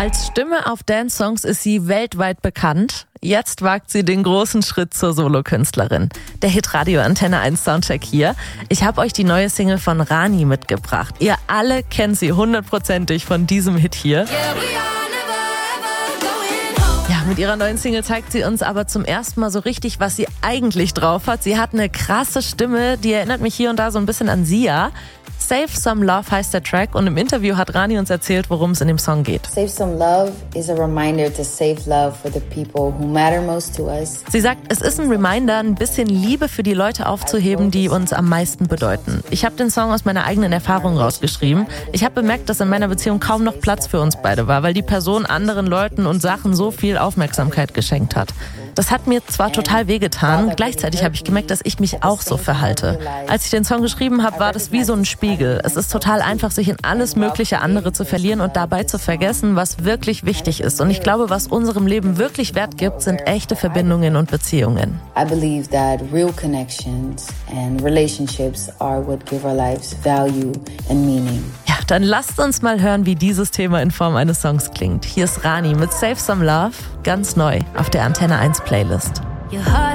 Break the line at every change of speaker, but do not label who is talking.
Als Stimme auf Dance-Songs ist sie weltweit bekannt. Jetzt wagt sie den großen Schritt zur Solokünstlerin. Der Hitradio Antenne 1 Soundcheck hier. Ich habe euch die neue Single von Rani mitgebracht. Ihr alle kennt sie 100%ig von diesem Hit hier. Ja, mit ihrer neuen Single zeigt sie uns aber zum ersten Mal so richtig, was sie eigentlich drauf hat. Sie hat eine krasse Stimme, die erinnert mich hier und da so ein bisschen an Sia. Save Some Love heißt der Track und im Interview hat Rani uns erzählt, worum es in dem Song geht.
Save Some Love is a reminder to save love for the people who matter most to us.
Sie sagt, es ist ein Reminder, ein bisschen Liebe für die Leute aufzuheben, die uns am meisten bedeuten. Ich habe den Song aus meiner eigenen Erfahrung rausgeschrieben. Ich habe bemerkt, dass in meiner Beziehung kaum noch Platz für uns beide war, weil die Person anderen Leuten und Sachen so viel Aufmerksamkeit geschenkt hat. Das hat mir zwar total wehgetan, gleichzeitig habe ich gemerkt, dass ich mich auch so verhalte. Als ich den Song geschrieben habe, war das wie so ein Spiegel. Es ist total einfach, sich in alles mögliche andere zu verlieren und dabei zu vergessen, was wirklich wichtig ist. Und ich glaube, was unserem Leben wirklich Wert gibt, sind echte Verbindungen und Beziehungen.
I believe that real connections and relationships are what give our lives value and meaning.
Ja, dann lasst uns mal hören, wie dieses Thema in Form eines Songs klingt. Hier ist Rani mit Save Some Love, ganz neu auf der Antenne 1 Playlist.